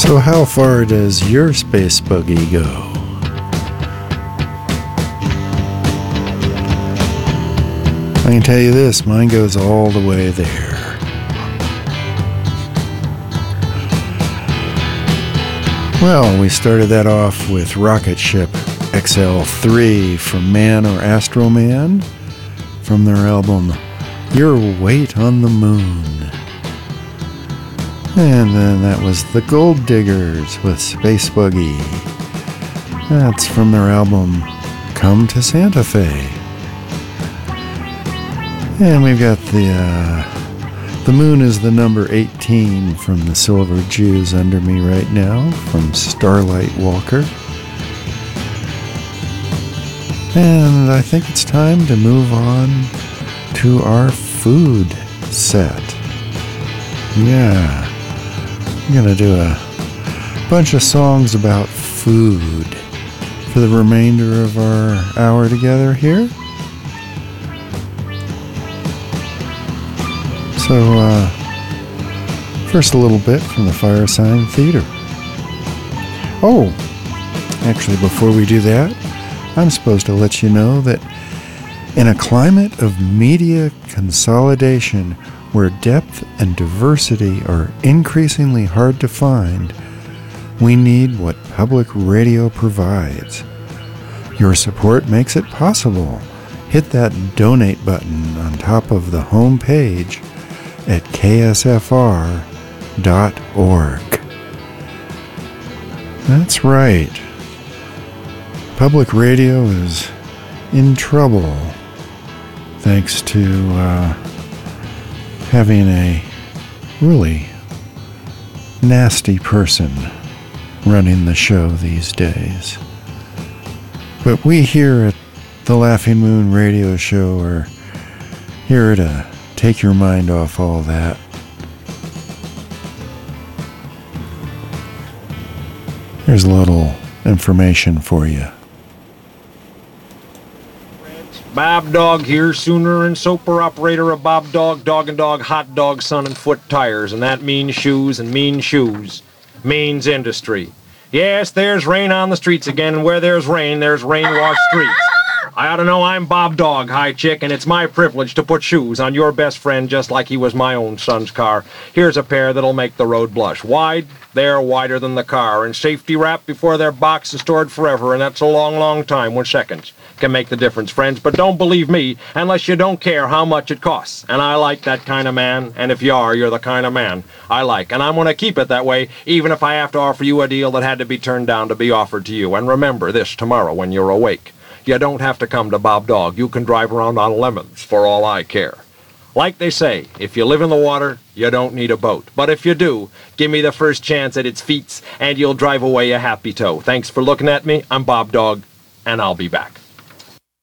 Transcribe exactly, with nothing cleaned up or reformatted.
So how far does your space buggy go? I can tell you this, mine goes all the way there. Well, we started that off with Rocket Ship X L three from Man or Astro Man from their album Your Weight on the Moon. And then that was the Gold Diggers with Space Buggy. That's from their album Come to Santa Fe. And we've got the uh, The Moon is the number eighteen from the Silver Jews Under Me Right Now from Starlight Walker. And I think it's time to move on to our food set. Yeah. I'm going to do a bunch of songs about food for the remainder of our hour together here. So, uh, first a little bit from the Firesign Theater. Oh, actually, before we do that, I'm supposed to let you know that in a climate of media consolidation where depth and diversity are increasingly hard to find, we need what public radio provides. Your support makes it possible. Hit that donate button on top of the home page at K S F R dot org. That's right. Public radio is in trouble thanks to uh, having a really nasty person running the show these days. But we here at the Laughing Moon Radio Show are here to take your mind off all that. Here's a little information for you. Bob Dog here, sooner and soaper operator of Bob Dog, Dog and Dog, Hot Dog, Sun and Foot Tires, and that means shoes, and mean shoes means industry. Yes, there's rain on the streets again, and where there's rain, there's rain-washed streets. I ought to know I'm Bob Dog, hi chick, and it's my privilege to put shoes on your best friend just like he was my own son's car. Here's a pair that'll make the road blush. Wide, they're wider than the car, and safety wrapped before their box is stored forever, and that's a long, long time when seconds can make the difference, friends. But don't believe me unless you don't care how much it costs. And I like that kind of man, and if you are, you're the kind of man I like. And I'm going to keep it that way, even if I have to offer you a deal that had to be turned down to be offered to you. And remember this tomorrow when you're awake. You don't have to come to Bob Dog. You can drive around on lemons for all I care. Like they say, if you live in the water, you don't need a boat. But if you do, give me the first chance at its feet, and you'll drive away a happy toe. Thanks for looking at me. I'm Bob Dog, and I'll be back.